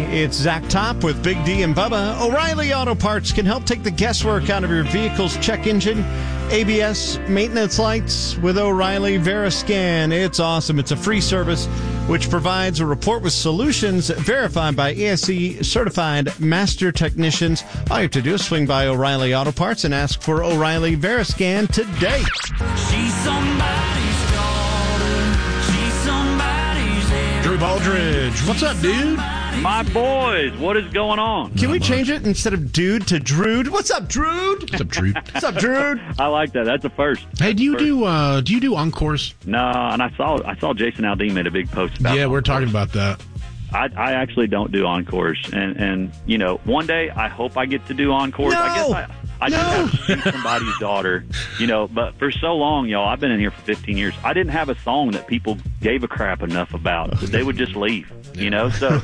It's Zach Top with Big D and Bubba. O'Reilly Auto Parts can help take the guesswork out of your vehicle's check engine, ABS, maintenance lights with O'Reilly VeriScan. It's awesome. It's a free service which provides a report with solutions verified by ESE certified master technicians. All you have to do is swing by O'Reilly Auto Parts and ask for O'Reilly VeriScan today. She's somebody's daughter. She's somebody's heir. Drew Baldridge, what's up, dude? My boys, what is going on? Can we change it instead of dude to Drude? What's up, Drude? What's up, Drew? What's up, Drude? I like that. That's a first. Hey, do you do encores? No, and I saw Jason Aldean made a big post about Yeah, we're encores. talking about that. I actually don't do encores, and you know, one day I hope I get to do encores. No! I guess I just have to see somebody's daughter, you know. But for so long, y'all, I've been in here for 15 years. I didn't have a song that people gave a crap enough about. They would just leave, you know. So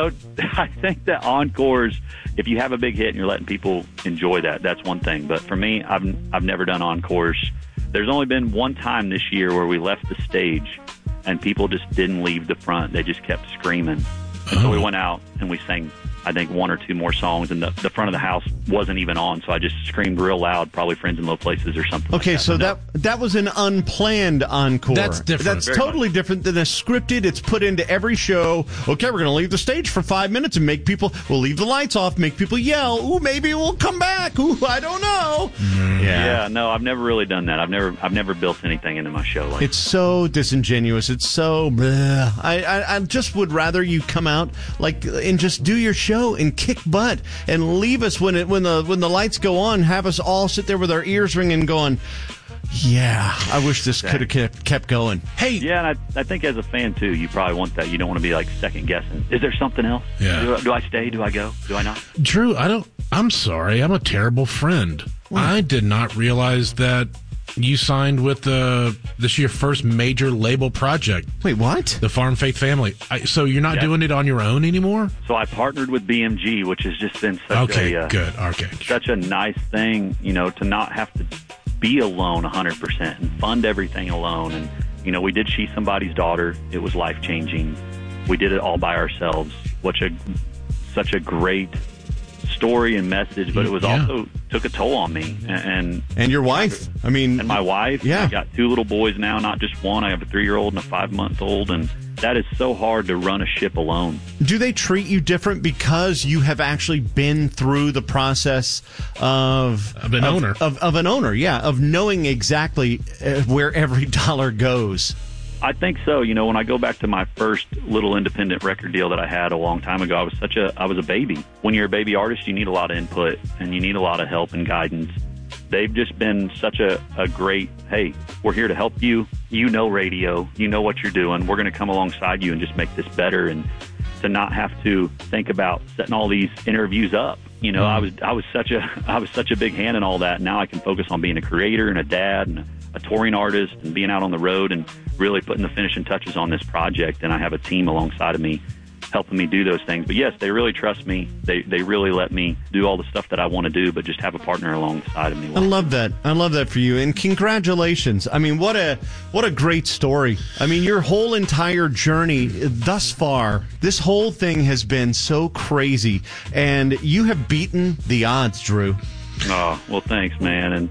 I think that encores, if you have a big hit and you're letting people enjoy that, that's one thing. But for me, I've never done encores. There's only been one time this year where we left the stage and people just didn't leave the front. They just kept screaming. And so we went out and we sang, I think, one or two more songs, and the front of the house wasn't even on, so I just screamed real loud, probably Friends in Low Places or something Okay, like that. so that was an unplanned encore. That's different. That's Very totally different than a scripted. It's put into every show. Okay, we're going to leave the stage for 5 minutes and we'll leave the lights off, make people yell. Ooh, maybe we'll come back. Ooh, I don't know. Yeah, no, I've never really done that. I've never built anything into my show like It's so disingenuous. It's so bleh. I just would rather you come out and just do your show and kick butt and leave us when the lights go on. Have us all sit there with our ears ringing, going, "Yeah, I wish this could have kept going." Hey, Yeah, and I think as a fan, too, you probably want that. You don't want to be, like, second-guessing. Is there something else? Yeah. Do I stay? Do I go? Do I not? Drew, I'm sorry. I'm a terrible friend. I did not realize that you signed with this is your first major label project, Wait, what? the Farm Faith family. So you're not doing it on your own anymore? So I partnered with BMG, which has just been such Good. Okay. such a nice thing, you know, to not have to be alone 100% and fund everything alone. And, you know, we did She's Somebody's Daughter. It was life-changing. We did it all by ourselves. Such a great story and message, but it was also took a toll on me. And your wife? I mean, and my wife. Yeah. I got 2 little boys now, not just one. I have a 3-year-old and a 5-month-old, and that is so hard to run a ship alone. do they treat you different because you have actually been through the process of an owner? Of an owner, yeah, of knowing exactly where every dollar goes. I think so. You know, when I go back to my first little independent record deal that I had a long time ago, I was a baby. When you're a baby artist, you need a lot of input and you need a lot of help and guidance. They've just been such a great, hey, we're here to help you. You know radio. You know what you're doing. We're going to come alongside you and just make this better, and to not have to think about setting all these interviews up. You know, I was such a big hand in all that. Now I can focus on being a creator and a dad and a touring artist and being out on the road and really putting the finishing touches on this project. And I have a team alongside of me helping me do those things. But yes, they really trust me. They really let me do all the stuff that I want to do, but just have a partner alongside of me. I love that. I love that for you. And congratulations. I mean, what a great story. I mean, your whole entire journey thus far, this whole thing has been so crazy. And you have beaten the odds, Drew. Oh, well, thanks, man. And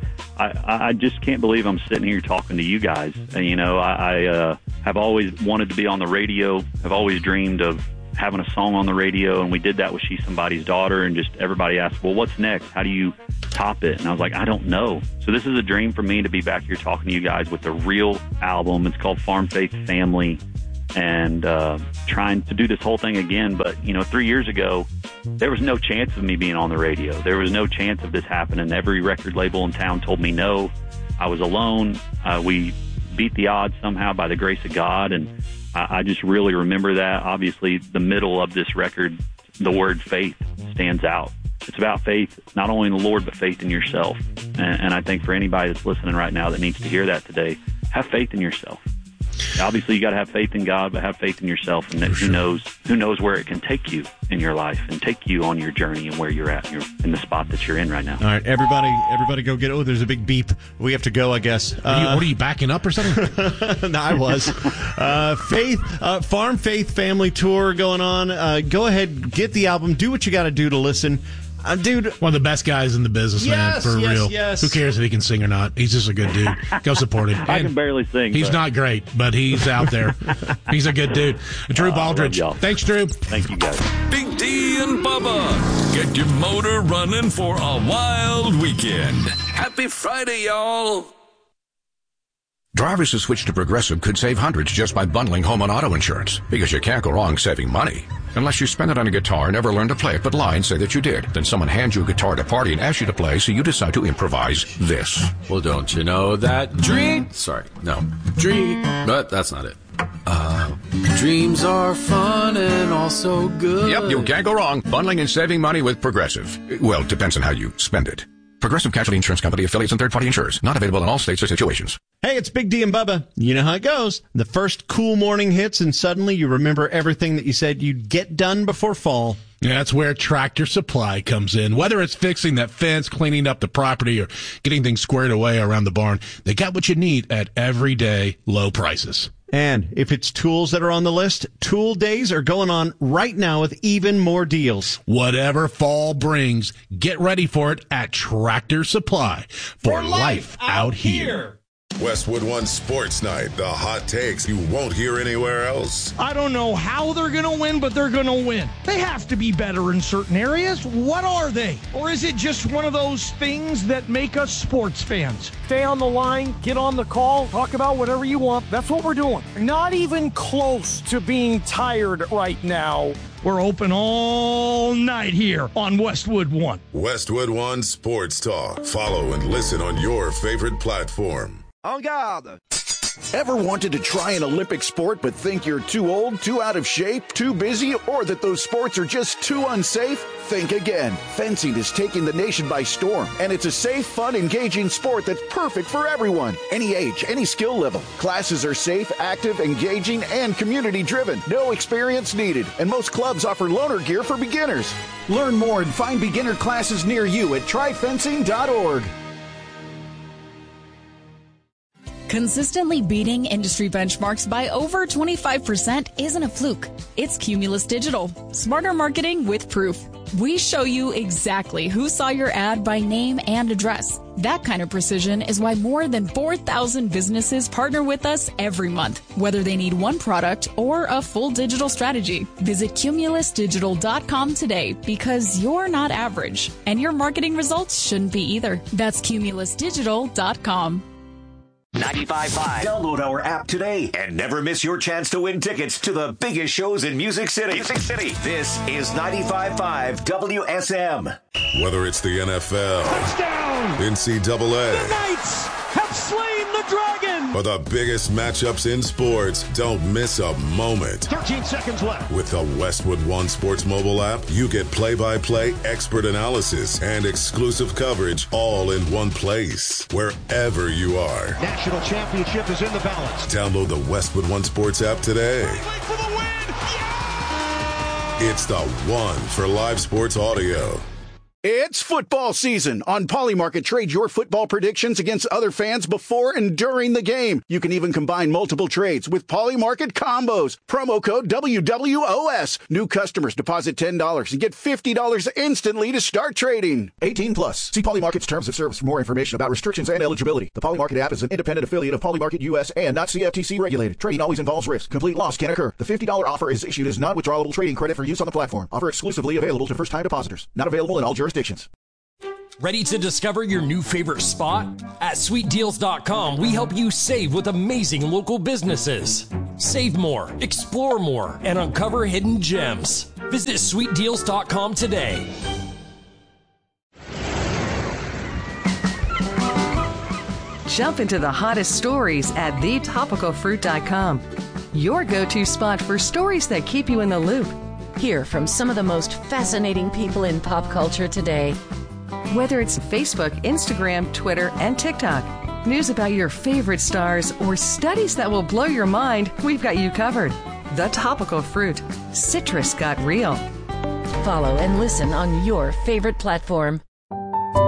I just can't believe I'm sitting here talking to you guys. And, you know, I have always wanted to be on the radio, have always dreamed of having a song on the radio, and we did that with She's Somebody's Daughter, and just everybody asked, well, what's next? How do you top it? And I was like, I don't know. So this is a dream for me to be back here talking to you guys with a real album. It's called Farm Faith Family, and trying to do this whole thing again. But, you know, 3 years ago, there was no chance of me being on the radio. There was no chance of this happening. Every record label in town told me no. I was alone. We beat the odds somehow by the grace of God, and I just really remember that. Obviously, the middle of this record, the word faith stands out. It's about faith, not only in the Lord, but faith in yourself. And I think for anybody that's listening right now that needs to hear that today, have faith in yourself. obviously you got to have faith in God, but have faith in yourself, and that who knows where it can take you in your life and take you on your journey and where you're at in the spot that you're in right now. All right, everybody go get. Oh, there's a big beep. We have to go, I guess. What are you backing up or something? No, I was. Farm Faith Family Tour going on. Go ahead, get the album. Do what you got to do to listen. Dude, one of the best guys in the business, man, for real. Yes. Who cares if he can sing or not? He's just a good dude. Go support him. I can barely sing. He's not great, but he's out there. He's a good dude. Drew Baldridge. Thanks, Drew. Thank you, guys. Big D and Bubba. Get your motor running for a wild weekend. Happy Friday, y'all. Drivers who switch to Progressive could save hundreds just by bundling home and auto insurance, because you can't go wrong saving money. Unless you spend it on a guitar, never learn to play it, but lie and say that you did. Then someone hands you a guitar at a party and asks you to play, so you decide to improvise this. Well, don't you know that but that's not it. Dreams are fun and also good. Yep, you can't go wrong bundling and saving money with Progressive. Well, it depends on how you spend it. Progressive Casualty Insurance Company, affiliates, and third-party insurers. Not available in all states or situations. Hey, it's Big D and Bubba. You know how it goes. The first cool morning hits, and suddenly you remember everything that you said you'd get done before fall. Yeah, that's where Tractor Supply comes in. Whether it's fixing that fence, cleaning up the property, or getting things squared away around the barn, they got what you need at everyday low prices. And if it's tools that are on the list, Tool Days are going on right now with even more deals. Whatever fall brings, get ready for it at Tractor Supply for life out here. Westwood One Sports Night, the hot takes you won't hear anywhere else. I don't know how they're going to win, but they're going to win. They have to be better in certain areas. What are they? Or is it just one of those things that make us sports fans? Stay on the line, get on the call, talk about whatever you want. That's what we're doing. Not even close to being tired right now. We're open all night here on Westwood One. Westwood One Sports Talk. Follow and listen on your favorite platform. En garde. Ever wanted to try an Olympic sport but think you're too old, too out of shape, too busy, or that those sports are just too unsafe? Think again. Fencing is taking the nation by storm, and it's a safe, fun, engaging sport that's perfect for everyone. Any age, any skill level. Classes are safe, active, engaging, and community-driven. No experience needed, and most clubs offer loaner gear for beginners. Learn more and find beginner classes near you at tryfencing.org. Consistently beating industry benchmarks by over 25% isn't a fluke. It's Cumulus Digital. Smarter marketing with proof. We show you exactly who saw your ad by name and address. That kind of precision is why more than 4,000 businesses partner with us every month, whether they need one product or a full digital strategy. Visit cumulusdigital.com today, because you're not average, and your marketing results shouldn't be either. That's cumulusdigital.com. 95.5. Download our app today and never miss your chance to win tickets to the biggest shows in Music City. This is 95.5 WSM. Whether it's the NFL, Touchdown! NCAA, The Knights have slain the dragon! or the biggest matchups in sports, don't miss a moment. 13 seconds left. With the Westwood One Sports mobile app, you get play-by-play expert analysis and exclusive coverage all in one place, wherever you are. National championship is in the balance. Download the Westwood One Sports app today. For the win! Yeah! It's the one for live sports audio. It's football season. On Polymarket, trade your football predictions against other fans before and during the game. You can even combine multiple trades with Polymarket combos. Promo code WWOS. New customers deposit $10 and get $50 instantly to start trading. 18 plus. See Polymarket's terms of service for more information about restrictions and eligibility. The Polymarket app is an independent affiliate of Polymarket US and not CFTC regulated. Trading always involves risk. Complete loss can occur. The $50 offer is issued as non-withdrawable trading credit for use on the platform. Offer exclusively available to first-time depositors. Not available in all jurisdictions. Ready to discover your new favorite spot? At sweetdeals.com, we help you save with amazing local businesses. Save more, explore more, and uncover hidden gems. Visit sweetdeals.com today. Jump into the hottest stories at thetopicalfruit.com. Your go-to spot for stories that keep you in the loop. Hear from some of the most fascinating people in pop culture today. Whether it's Facebook, Instagram, Twitter, and TikTok. news about your favorite stars, or studies that will blow your mind, we've got you covered. The Topical Fruit. Citrus got real. Follow and listen on your favorite platform.